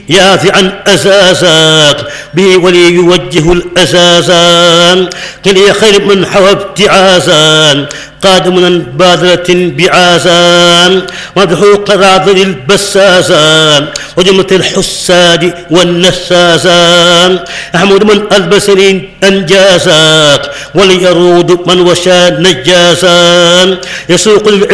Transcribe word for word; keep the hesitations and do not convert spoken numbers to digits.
يافعا أساسا به ولي يوجه الأساسا قل خير من حوى ابتعاسا قادم بادرة بعاسا مدحو قراض البساسا وجملة الحساد والنساسا أحمد من البسرين أنجاسا وليرود من وشى نجاسا يسوق